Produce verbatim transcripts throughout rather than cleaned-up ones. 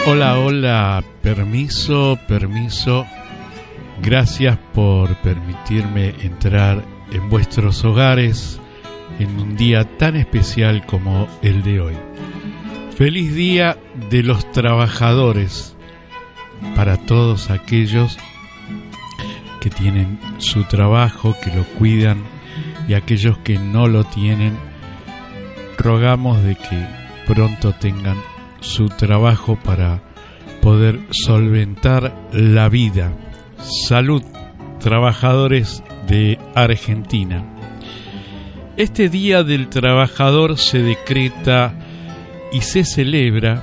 Hola, hola, permiso, permiso. Gracias por permitirme entrar en vuestros hogares en un día tan especial como el de hoy. Feliz Día de los Trabajadores para todos aquellos que tienen su trabajo, que lo cuidan, y aquellos que no lo tienen. Rogamos de que pronto tengan su trabajo para poder solventar la vida. Salud, trabajadores de Argentina. Este Día del Trabajador se decreta y se celebra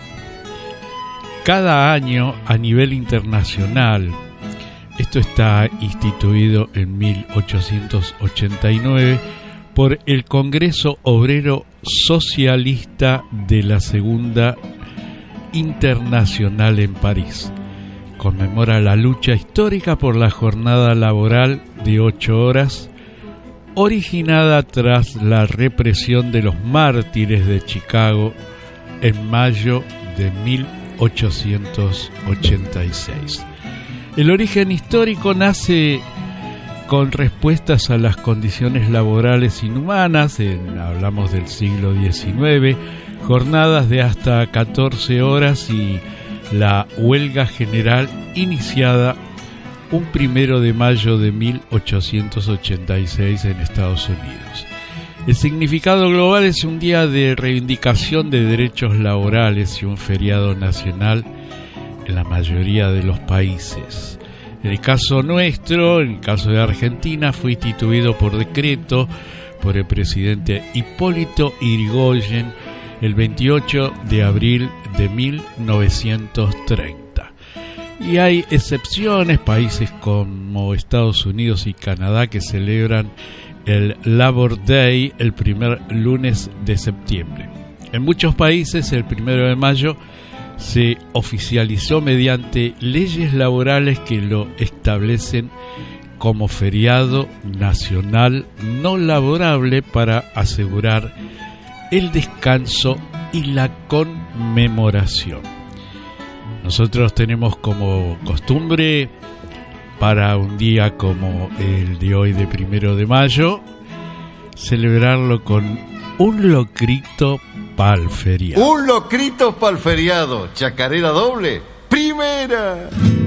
cada año a nivel internacional. Esto está instituido en mil ochocientos ochenta y nueve por el Congreso Obrero Socialista de la Segunda Internacional en París. Conmemora la lucha histórica por la jornada laboral de ocho horas, originada tras la represión de los mártires de Chicago en mayo de mil ochocientos ochenta y seis. El origen histórico nace con respuestas a las condiciones laborales inhumanas, en, hablamos del siglo diecinueve, jornadas de hasta catorce horas y la huelga general iniciada un primero de mayo de mil ochocientos ochenta y seis en Estados Unidos. El significado global es un día de reivindicación de derechos laborales y un feriado nacional en la mayoría de los países. En el caso nuestro, en el caso de Argentina, fue instituido por decreto por el presidente Hipólito Yrigoyen el veintiocho de abril de mil novecientos treinta. Y hay excepciones, países como Estados Unidos y Canadá que celebran el Labor Day el primer lunes de septiembre. En muchos países el primero de mayo se oficializó mediante leyes laborales que lo establecen como feriado nacional no laborable para asegurar el descanso y la conmemoración. Nosotros tenemos como costumbre, para un día como el de hoy de primero de mayo, celebrarlo con un locrito pa'l feriado. Un locrito pa'l feriado, chacarera doble, primera.